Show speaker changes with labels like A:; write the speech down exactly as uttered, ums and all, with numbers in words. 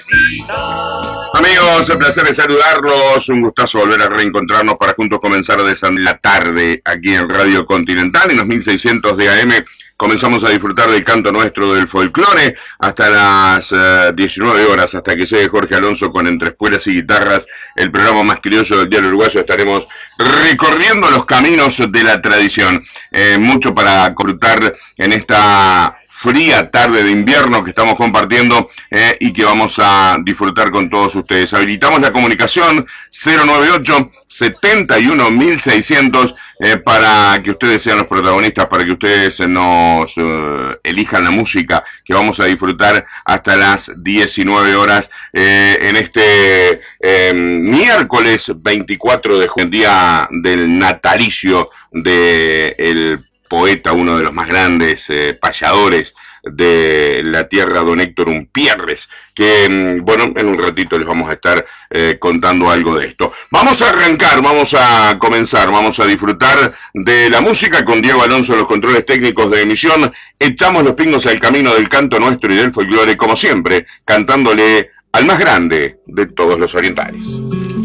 A: Amigos, el placer de saludarlos, un gustazo volver a reencontrarnos para juntos comenzar de la tarde aquí en Radio Continental, en los mil seiscientos de A M. Comenzamos a disfrutar del canto nuestro del folclore hasta las uh, diecinueve horas, hasta que llegue Jorge Alonso con Entre Espuelas y Guitarras, el programa más criollo del diario uruguayo. Estaremos recorriendo los caminos de la tradición. Eh, mucho para disfrutar en esta fría tarde de invierno que estamos compartiendo eh, y que vamos a disfrutar con todos ustedes. Habilitamos la comunicación cero noventa y ocho, setenta y uno, mil seiscientos eh, para que ustedes sean los protagonistas, para que ustedes nos uh, elijan la música que vamos a disfrutar hasta las diecinueve horas eh, en este eh, miércoles veinticuatro de junio, día del natalicio del poeta, uno de los más grandes eh, payadores de la tierra, don Héctor Umpierres, que, bueno, en un ratito les vamos a estar eh, contando algo de esto. Vamos a arrancar, vamos a comenzar, vamos a disfrutar de la música con Diego Alonso en los controles técnicos de emisión. Echamos los pingos al camino del canto nuestro y del folclore, como siempre, cantándole al más grande de todos los orientales.